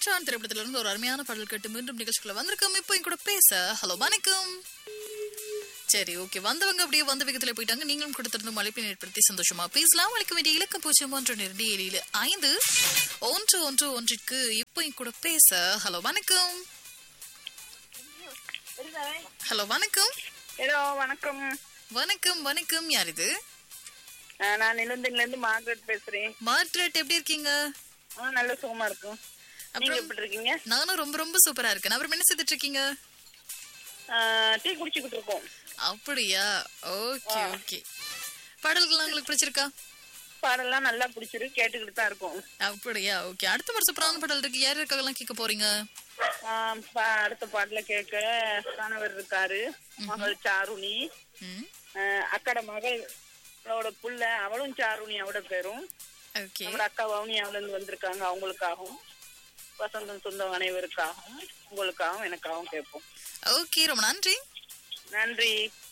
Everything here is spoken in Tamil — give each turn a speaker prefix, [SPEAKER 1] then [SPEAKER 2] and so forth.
[SPEAKER 1] மாற்றான் திரைப்படத்துல இருந்து ஒரு அருமையான பாடல் கேட்டு மீண்டும் நிகழ்ச்சிக்குள்ள வந்திருக்கோம். இப்போ என் கூட பேச ஹலோ வணக்கம். சரி, ஓகே, வந்தவங்க அப்படியே வந்த வேகத்துல போயிட்டாங்க. நீங்களும் கொடுத்திருந்த மழைப்பின் ஏற்படுத்தி சந்தோஷமா பேசலாம். அழைக்க வேண்டிய இலக்கம் 0112751111 இப்போ என் கூட பேச ஹலோ வணக்கம். ஹலோ வணக்கம்.
[SPEAKER 2] ஹலோ வணக்கம்.
[SPEAKER 1] வணக்கம் வணக்கம். யார் இது?
[SPEAKER 2] நான் நிலந்தில இருந்து மார்கரெட் பேசுறேன்.
[SPEAKER 1] மார்கரெட், எப்படி இருக்கீங்க?
[SPEAKER 2] நல்ல சுகமா இருக்கும். நீங்க எப்படி இருக்கீங்க?
[SPEAKER 1] நானும் ரொம்ப ரொம்ப சூப்பரா இருக்கேன். அப்புறம் என்ன செய்துட்டு இருக்கீங்க?
[SPEAKER 2] டீ குடிச்சுக்கிட்டு இருக்கோம்.
[SPEAKER 1] அப்படியா? Okay okay. பாடல்கள்லாம் உங்களுக்கு பிடிச்சிருக்கா?
[SPEAKER 2] பாடலாம் நல்லா பிடிச்சிருக்கு, கேட்டுக்கிட்டு தான் இருக்கோம்.
[SPEAKER 1] அப்படியா? ஓகே. அடுத்த வருஷம் சூப்பரான பாடல் இருக்கு. யார் இருக்காங்கலாம் கேட்க போறீங்க?
[SPEAKER 2] அடுத்த பாட்டுல கேட்க கணவர் இருக்காரு, மகள் சாருணி, அக்கட மகளோட புள்ள அவளும் சாருணி, அவட பேரும் அவட அக்கா வவுனி அவள இருந்து வந்திருக்காங்க. அவங்களுக்காகவும் வசந்தம் சொந்தம் அனைவருக்காகவும் உங்களுக்காகவும் எனக்காகவும் கேட்போம்.
[SPEAKER 1] ஓகே, ரொம்ப நன்றி.
[SPEAKER 2] நன்றி.